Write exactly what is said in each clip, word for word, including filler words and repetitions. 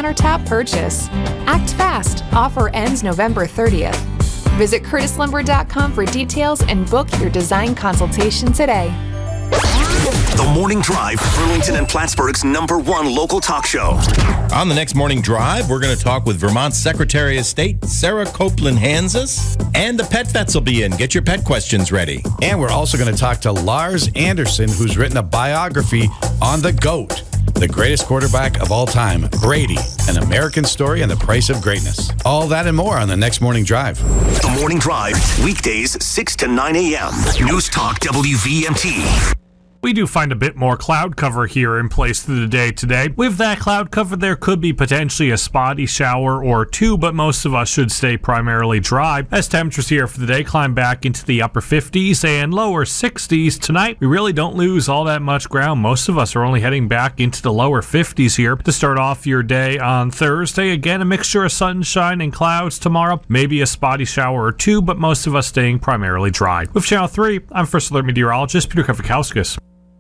countertop purchase. Act fast. Offer ends November thirtieth. Visit curtis lumber dot com for details and book your design consultation today. The Morning Drive, Burlington and Plattsburgh's number one local talk show. On the next Morning Drive, we're going to talk with Vermont Secretary of State Sarah Copeland-Hanzas, and the pet vets will be in. Get your pet questions ready. And we're also going to talk to Lars Anderson, who's written a biography on the GOAT, the greatest quarterback of all time, Brady, an American story and the price of greatness. All that and more on the next Morning Drive. The Morning Drive, weekdays six to nine a.m. News Talk W V M T. We do find a bit more cloud cover here in place through the day today. With that cloud cover, there could be potentially a spotty shower or two, but most of us should stay primarily dry. As temperatures here for the day climb back into the upper fifties and lower sixties tonight, we really don't lose all that much ground. Most of us are only heading back into the lower fifties here to start off your day on Thursday. Again, a mixture of sunshine and clouds tomorrow. Maybe a spotty shower or two, but most of us staying primarily dry. With Channel three, I'm First Alert Meteorologist Peter Kafakauskas.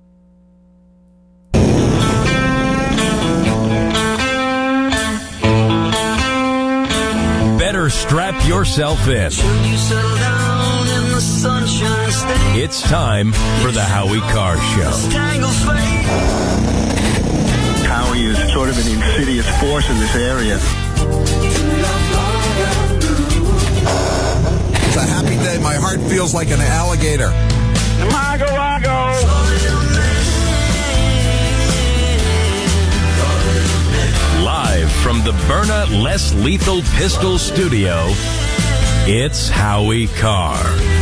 Better strap yourself in. It's time for the Howie Carr Show. Howie is sort of an insidious force in this area. It's a happy day. My heart feels like an alligator. Mago, Mago. Live from the Byrna Less Lethal Pistol Studio, it's Howie Carr.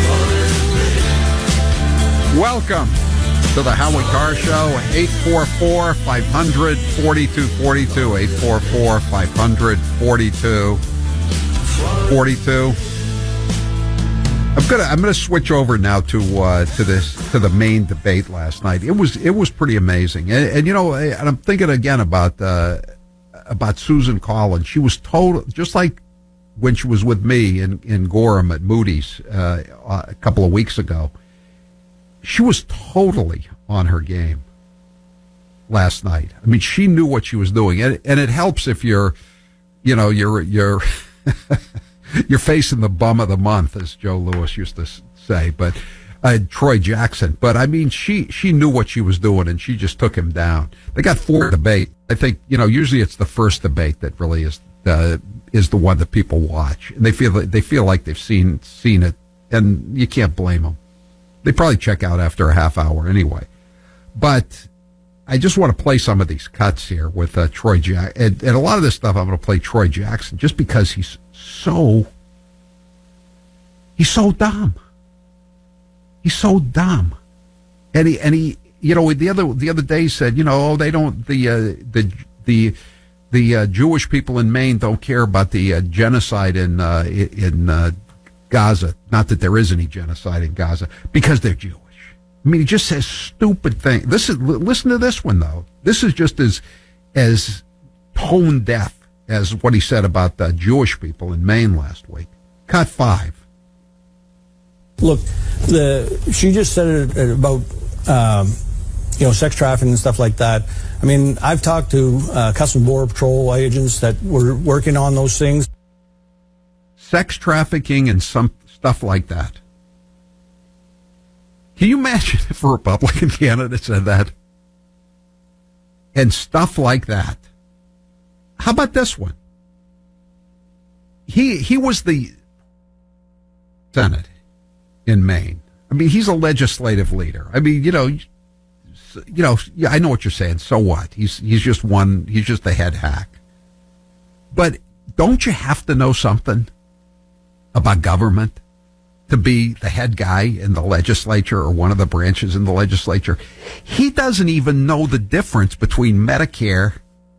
Welcome to the Howie Carr Show. eight four four, five hundred, forty-two forty-two. eight four four, five hundred, forty-two forty-two. I'm gonna I'm gonna switch over now to uh, to this to the main debate last night. It was it was pretty amazing, and, and you know, and I'm thinking again about uh, about Susan Collins. She was total, just like when she was with me in in Gorham at Moody's uh, a couple of weeks ago. She was totally on her game last night. I mean, she knew what she was doing, and and it helps if you're, you know, you're you're. You're facing the bum of the month, as Joe Louis used to say, but uh, Troy Jackson. But I mean, she she knew what she was doing, and she just took him down. They got four debate. I think, you know, usually it's the first debate that really is uh, is the one that people watch, and they feel they feel like they've seen seen it, and you can't blame them. They probably check out after a half hour anyway. But I just want to play some of these cuts here with uh, Troy Jackson, and, and a lot of this stuff I'm going to play Troy Jackson just because he's so he's so dumb. He's so dumb, and he and he you know the other the other day said, you know, oh, they don't the uh, the the the uh, Jewish people in Maine don't care about the uh, genocide in uh, in uh, Gaza. Not that there is any genocide in Gaza, because they're Jewish. I mean, he just says stupid things. This is listen to this one though. This is just as as tone deaf as what he said about the Jewish people in Maine last week. Cut five. Look, the she just said it about um, you know, sex trafficking and stuff like that. I mean, I've talked to uh, Customs Border Patrol agents that were working on those things. Sex trafficking and some stuff like that. Can you imagine if a Republican candidate said that? And stuff like that. How about this one? He he was the Senate in Maine. I mean, he's a legislative leader. I mean, you know, you know, yeah, I know what you're saying. So what? He's he's just one. He's just the head hack. But don't you have to know something about government to be the head guy in the legislature or one of the branches in the legislature? He doesn't even know the difference between Medicare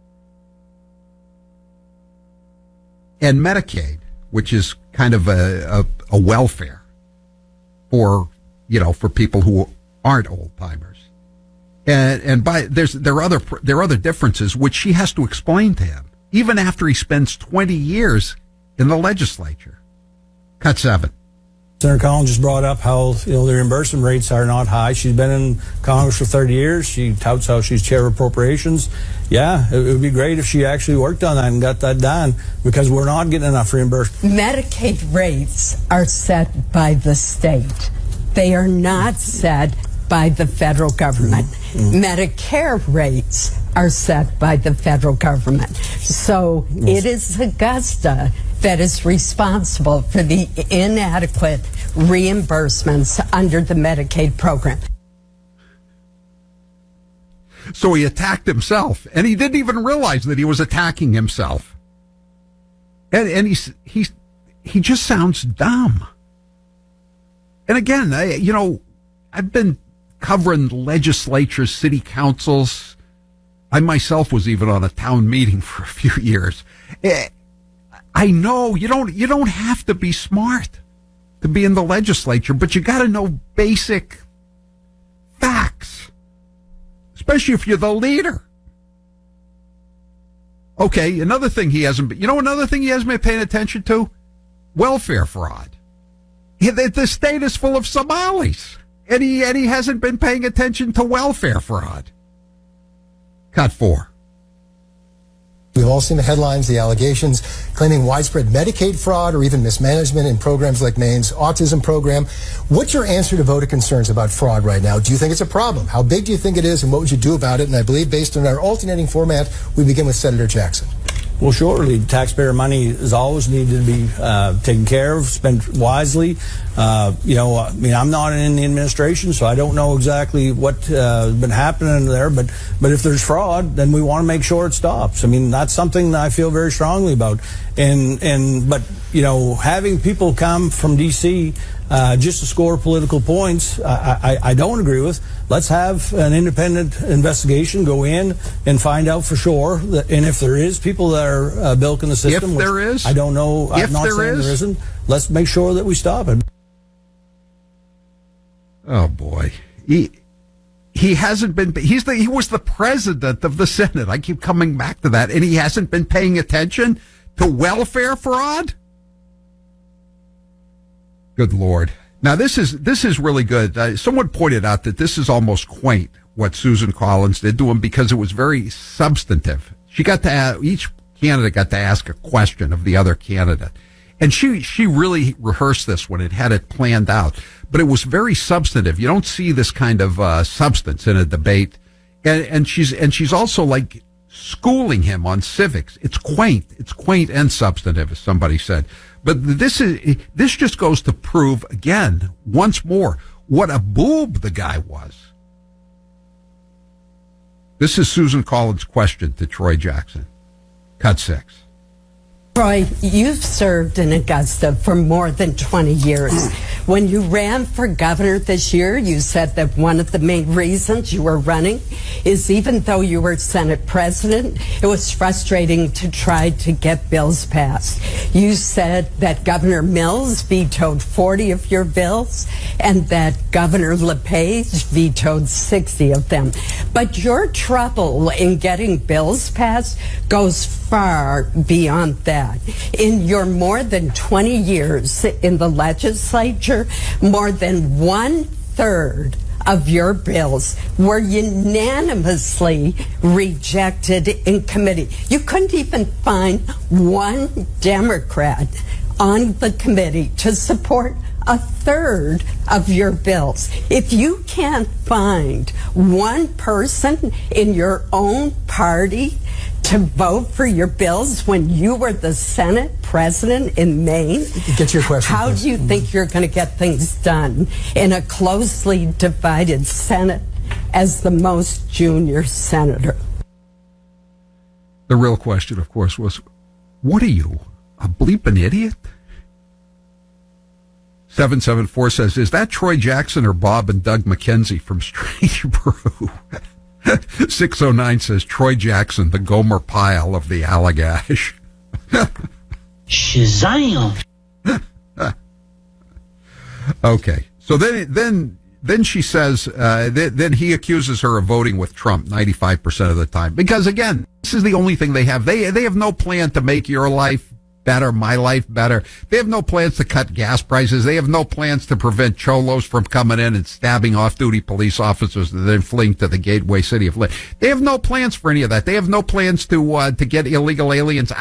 and Medicaid, which is kind of a, a, a welfare for, you know, for people who aren't old timers. And and by there's there are other there are other differences which she has to explain to him, even after he spends twenty years in the legislature. Cut seven. Senator Collins just brought up how, you know, the reimbursement rates are not high. She's been in Congress for thirty years. She touts how she's chair of appropriations. Yeah, it, it would be great if she actually worked on that and got that done, because we're not getting enough reimbursement. Medicaid rates are set by the state. They are not set by the federal government. Mm-hmm. Medicare rates are set by the federal government. So yes. It is Augusta that is responsible for the inadequate reimbursements under the Medicaid program. So he attacked himself, and he didn't even realize that he was attacking himself. And and he's he's he just sounds dumb. And again, I, you know, I've been covering legislatures, city councils. I myself was even on a town meeting for a few years. I know you don't you don't have to be smart to be in the legislature, but you got to know basic facts, especially if you're the leader. Okay, another thing he hasn't been, you know, another thing he hasn't been paying attention to? Welfare fraud. The state is full of Somalis, and he and he hasn't been paying attention to welfare fraud. Cut four. We've all seen the headlines, the allegations claiming widespread Medicaid fraud or even mismanagement in programs like Maine's autism program. What's your answer to voter concerns about fraud right now? Do you think it's a problem? How big do you think it is, and what would you do about it? And I believe based on our alternating format, we begin with Senator Jackson. Well, surely taxpayer money is always needed to be uh, taken care of, spent wisely. Uh, you know, I mean, I'm not in the administration, so I don't know exactly what uh, has been happening there. But but if there's fraud, then we want to make sure it stops. I mean, that's something that I feel very strongly about. And and but you know, having people come from D C uh, just to score political points, I, I, I don't agree with. Let's have an independent investigation, go in and find out for sure. That, and if there is people that are uh, bilking the system, if there is, I don't know. If I'm not there saying is, there isn't. Let's make sure that we stop it. Oh boy, he he hasn't been. He's the he was the president of the Senate. I keep coming back to that, and he hasn't been paying attention to welfare fraud. Good Lord! Now this is this is really good. Uh, someone pointed out that this is almost quaint what Susan Collins did to him, because it was very substantive. She got to ask, each candidate got to ask a question of the other candidate, and she she really rehearsed this when it had it planned out. But it was very substantive. You don't see this kind of uh, substance in a debate, and and she's and she's also like schooling him on civics. It's quaint. It's quaint and substantive, as somebody said. But this is this just goes to prove again, once more, what a boob the guy was. This is Susan Collins' question to Troy Jackson. Cut six. Troy, you've served in Augusta for more than twenty years. When you ran for governor this year, you said that one of the main reasons you were running is even though you were Senate president, it was frustrating to try to get bills passed. You said that Governor Mills vetoed forty of your bills and that Governor LePage vetoed sixty of them. But your trouble in getting bills passed goes far beyond that. In your more than twenty years in the legislature, more than one third of your bills were unanimously rejected in committee. You couldn't even find one Democrat on the committee to support a third of your bills. If you can't find one person in your own party to vote for your bills when you were the Senate president in Maine, get to your question, how please. do you think you're going to get things done in a closely divided Senate as the most junior senator? The real question, of course, was, what are you, a bleeping idiot? seven seven four says, is that Troy Jackson or Bob and Doug McKenzie from Strange Brew? six oh nine says, Troy Jackson, the Gomer Pyle of the Allagash. Shazam! Okay, so then then then she says, uh, th- then he accuses her of voting with Trump ninety-five percent of the time. Because, again, this is the only thing they have. They they have no plan to make your life better, my life better. They have no plans to cut gas prices. They have no plans to prevent cholos from coming in and stabbing off-duty police officers and then fleeing to the gateway city of Flint. They have no plans for any of that. They have no plans to uh, to get illegal aliens